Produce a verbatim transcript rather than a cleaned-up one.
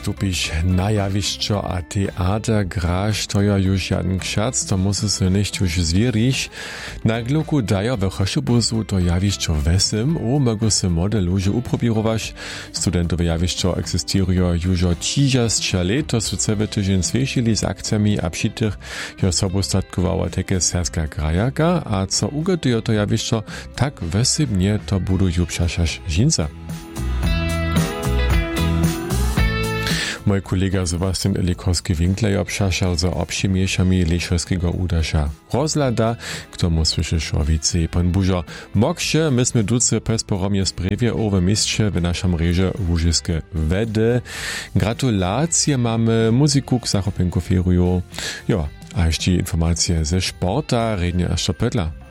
stupiš na jawišćo a teater graš, to ja już jeden kšac, to musí se nicht už zvieriš. Na gluku daja ve Chošobuzu to jawišćo vesem, o mogu se model už uprobirovaš. Studentowe jawišćo existirujo już třižasća let, to su cebe tyžen svešili z akcjami a přitych jo sobu statkovala teke serska grajaka, a co ugotujo to jawišćo, tak vesebnie to budu ju přašaš žinca. Mój kolega Sebastian Elikorski-Winkler obszaszał za obszymieszami Leszowskiego Udasza. Rozlada, k tomu słyszysz o wicy. Pan Bużo, moksze, myśmy duce pesporomie sprawie owe mieście w naszym reże Łużyskie Wedy. Gratulacje mamy, muzyku k zachopenku feruju. Jo, a jeszcze informacje ze sporta, rednie aż Pötla.